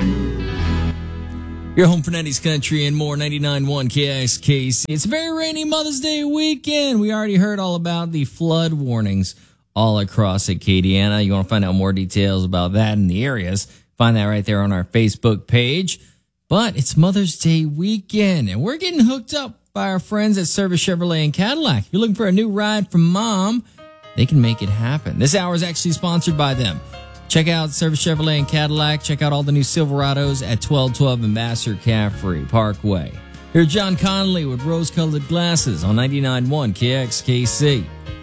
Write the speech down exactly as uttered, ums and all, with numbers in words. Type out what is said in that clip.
Your home for nineties country and more, ninety-nine point one K X K C. It's a very rainy Mother's Day weekend. We already heard all about the flood warnings all across Acadiana. You want to find out more details about that in the areas, find that right there on our Facebook page. But it's Mother's Day weekend, and we're getting hooked up by our friends at Service Chevrolet and Cadillac. If you're looking for a new ride from Mom, they can make it happen. This hour is actually sponsored by them. Check out Service Chevrolet and Cadillac. Check out all the new Silverados at twelve twelve Ambassador Caffrey Parkway. Here's John Connolly with rose-colored glasses on ninety-nine point one K X K C.